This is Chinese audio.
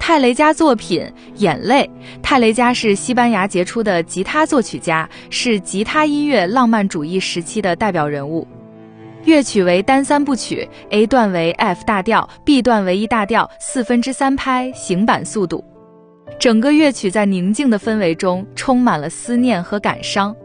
泰雷加作品《眼泪》。泰雷加是西班牙杰出的吉他作曲家，是吉他音乐浪漫主义时期的代表人物。乐曲为单三部曲 ，A 段为 F 大调 ，B 段为E 大调，3/4拍，行板速度。整个乐曲在宁静的氛围中充满了思念和感伤。